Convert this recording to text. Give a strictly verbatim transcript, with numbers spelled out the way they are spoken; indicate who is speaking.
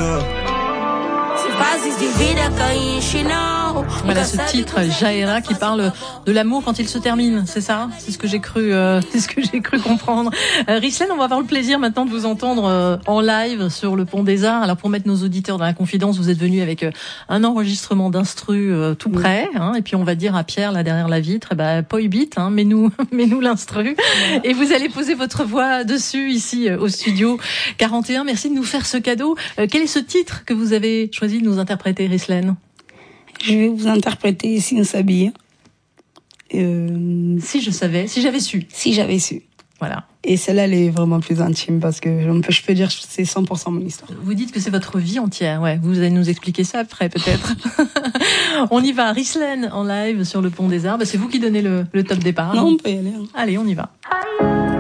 Speaker 1: Voilà ce titre, Jaera, qui parle de l'amour quand il se termine, c'est ça? C'est ce que j'ai cru, euh, c'est ce que j'ai cru comprendre. Euh, Rislaine, on va avoir le plaisir maintenant de vous entendre euh, en live sur le Pont des Arts. Alors pour mettre nos auditeurs dans la confidence, vous êtes venu avec euh, un enregistrement d'instru euh, tout prêt, hein, et puis on va dire à Pierre là derrière la vitre, eh ben pas bit, hein, mais nous, mais nous l'instru, voilà. Et vous allez poser votre voix dessus ici euh, au studio quarante et un. Merci de nous faire ce cadeau. Euh, quel est ce titre que vous avez choisi de nous interpréter, Rislaine?
Speaker 2: Je vais vous interpréter Si on s'habille.
Speaker 1: Euh... Si je savais, si j'avais su.
Speaker 2: Si j'avais su.
Speaker 1: Voilà.
Speaker 2: Et celle-là, elle est vraiment plus intime parce que je peux dire que c'est cent pour cent mon histoire.
Speaker 1: Vous dites que c'est votre vie entière, ouais. Vous allez nous expliquer ça après, peut-être. On y va. Rislaine en live sur le Pont des Arts. Bah, c'est vous qui donnez le, le top départ.
Speaker 2: Non, on peut y aller. Hein.
Speaker 1: Allez, on y va.